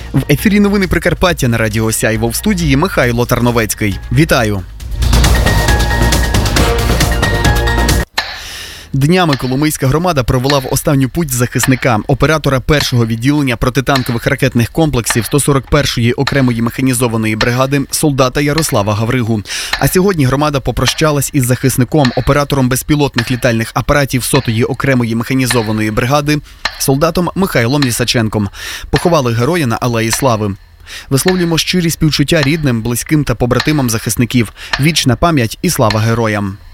В ефірі новини Прикарпаття на Радіо Сяйво, в студії Михайло Тарновецький. Вітаю! Днями Коломийська громада провела в останню путь захисника, оператора першого відділення протитанкових ракетних комплексів 141-ї окремої механізованої бригади солдата Ярослава Гавригу. А сьогодні громада попрощалась із захисником, оператором безпілотних літальних апаратів 100-ї окремої механізованої бригади, солдатом Михайлом Лісаченком. Поховали героя на Алеї Слави. Висловлюємо щирі співчуття рідним, близьким та побратимам захисників. Вічна пам'ять і слава героям!